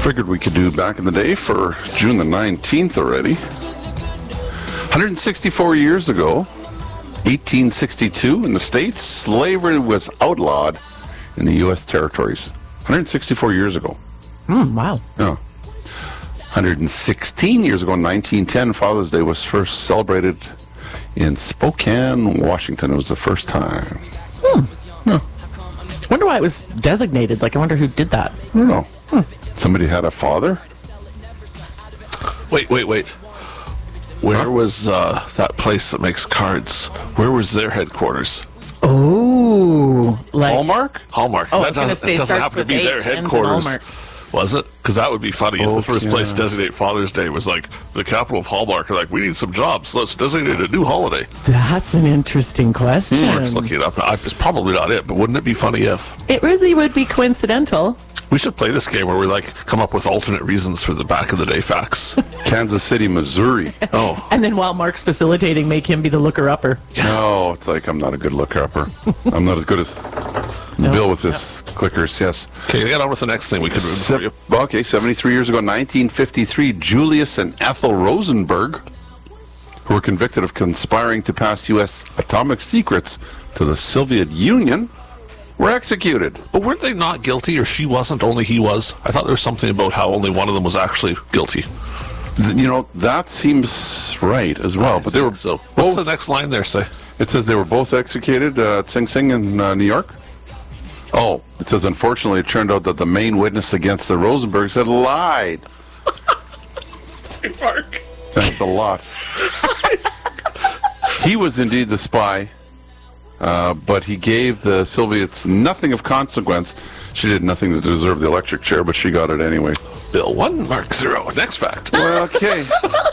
Figured we could do back in the day for June the 19th already. 164 years ago, 1862, in the States, slavery was outlawed in the U.S. territories. 164 years ago. Wow. Yeah. 116 years ago, in 1910, Father's Day was first celebrated in Spokane, Washington. It was the first time. I wonder why it was designated. Like, I wonder who did that. I don't know. Somebody had a father? Wait. Where was that place that makes cards? Where was their headquarters? Oh, like Hallmark? Hallmark. Oh, I that was gonna doesn't, say it doesn't starts happen to with be their H, ends in headquarters. Hallmark. Was it? Because that would be funny. If the first place to yeah. designate Father's Day was like the capital of Hallmark, are like, we need some jobs, so let's designate a new holiday. That's an interesting question. Mark's looking it up. It's probably not it, but wouldn't it be funny if? It really would be coincidental. We should play this game where we come up with alternate reasons for the back of the day facts. Kansas City, Missouri. Oh. And then while Mark's facilitating, make him be the looker-upper. No, it's like I'm not a good looker-upper. I'm not as good as Bill with his clickers, yes. Okay, get on with the next thing we could ruin for you. Okay, 73 years ago, 1953, Julius and Ethel Rosenberg, who were convicted of conspiring to pass U.S. atomic secrets to the Soviet Union, were executed. But weren't they not guilty, or she wasn't, only he was? I thought there was something about how only one of them was actually guilty. You know, that seems right as well. But they were So, both, what's the next line there say? it says they were both executed at Sing Sing in New York. Oh, it says, unfortunately, it turned out that the main witness against the Rosenbergs had lied. Mark. Thanks a lot. He was indeed the spy, but he gave the Soviets nothing of consequence. She did nothing to deserve the electric chair, but she got it anyway. Bill 1, Mark 0. Next fact. Well, okay.